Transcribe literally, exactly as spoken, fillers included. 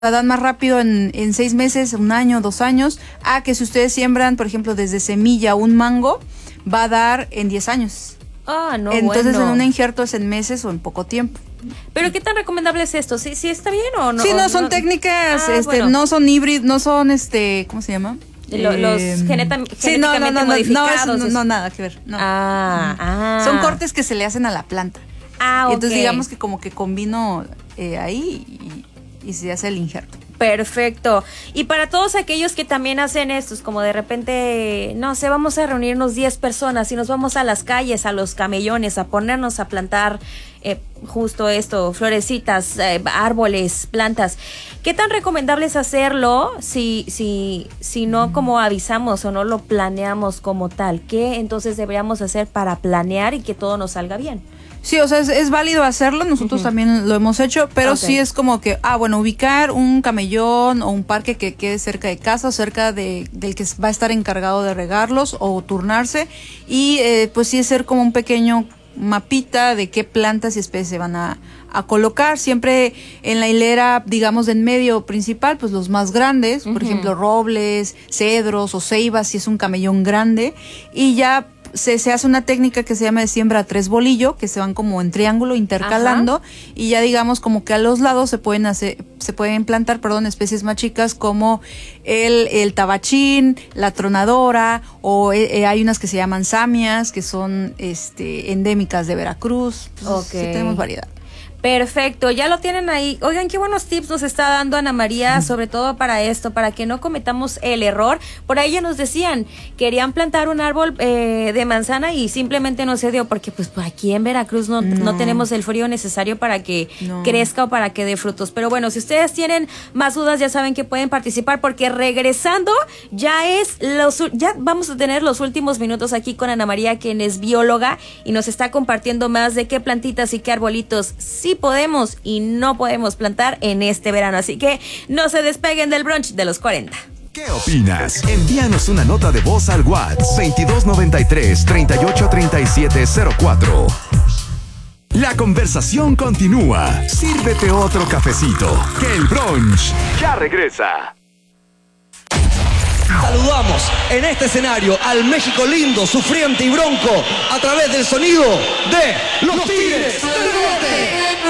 dan más rápido en, en seis meses, un año, dos años, a que si ustedes siembran, por ejemplo, desde semilla un mango, va a dar en diez años. Ah, no, Entonces, bueno. en un injerto es en meses o en poco tiempo. ¿Pero qué tan recomendable es esto? ¿Sí, sí está bien o no? Sí, no, o son no? técnicas, Ah, este, bueno. no son híbridos, no son, este, ¿cómo se llama? Lo- los Eh, geneta- sí, no, no, genéticamente no, no, modificados. No, es- no, es- no, nada que ver. No. Ah, ah. Son cortes que se le hacen a la planta. Ah, Y entonces ok. digamos que como que combino eh, ahí y, y se hace el injerto. Perfecto. Y para todos aquellos que también hacen estos, como de repente, no sé, vamos a reunirnos diez personas y nos vamos a las calles, a los camellones, a ponernos a plantar eh, justo esto, florecitas, eh, árboles, plantas. ¿Qué tan recomendable es hacerlo si, si, si no como avisamos o no lo planeamos como tal? ¿Qué entonces deberíamos hacer para planear y que todo nos salga bien? Sí, o sea, es, es válido hacerlo, nosotros uh-huh. también lo hemos hecho, pero okay. sí es como que, ah, bueno, ubicar un camellón o un parque que quede cerca de casa, cerca de del que va a estar encargado de regarlos o turnarse, y eh, pues sí es ser como un pequeño mapita de qué plantas y especies se van a, a colocar, siempre en la hilera, digamos, de en medio principal, pues los más grandes, uh-huh. por ejemplo, robles, cedros o ceibas, si es un camellón grande, y ya Se, se hace una técnica que se llama de siembra a tres bolillo, que se van como en triángulo intercalando. Ajá. Y ya digamos como que a los lados se pueden hacer, se pueden plantar, perdón, especies más chicas como el, el tabachín, la tronadora, o eh, hay unas que se llaman samias, que son este endémicas de Veracruz. Entonces, okay. Sí tenemos variedad. Perfecto, ya lo tienen ahí. Oigan, qué buenos tips nos está dando Ana María, mm. sobre todo para esto, para que no cometamos el error. Por ahí ya nos decían, querían plantar un árbol eh, de manzana y simplemente no se dio, porque pues por aquí en Veracruz no, no. no tenemos el frío necesario para que no. crezca o para que dé frutos. Pero bueno, si ustedes tienen más dudas, ya saben que pueden participar, porque regresando ya es los ya vamos a tener los últimos minutos aquí con Ana María, quien es bióloga y nos está compartiendo más de qué plantitas y qué arbolitos sí podemos y no podemos plantar en este verano, así que no se despeguen del brunch de los cuarenta. ¿Qué opinas? Envíanos una nota de voz al WhatsApp veintidós noventa y tres, treinta y ocho, treinta y siete cero cuatro. La conversación continúa. Sírvete otro cafecito, que el brunch ya regresa. Saludamos en este escenario al México lindo, sufriente y bronco a través del sonido de los Tigres del Norte.